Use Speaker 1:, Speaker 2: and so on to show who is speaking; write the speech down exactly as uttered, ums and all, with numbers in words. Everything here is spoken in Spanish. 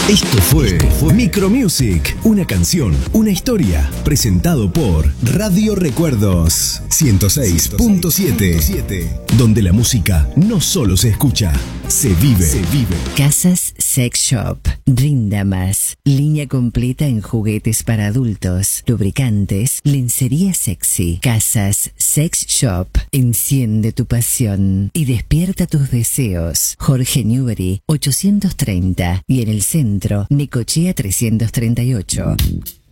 Speaker 1: Esto fue, fue Micromusic, una canción, una historia, presentado por Radio Recuerdos ciento seis punto siete, donde la música no solo se escucha, se vive. Se vive.
Speaker 2: Casas Sex Shop, Rinda Más, línea completa en juguetes para adultos, lubricantes, lencería sexy. Casas Sex Shop, enciende tu pasión y despierta tus deseos. Jorge Newbery, ochocientos treinta, y en el centro, Necochea trescientos treinta y ocho.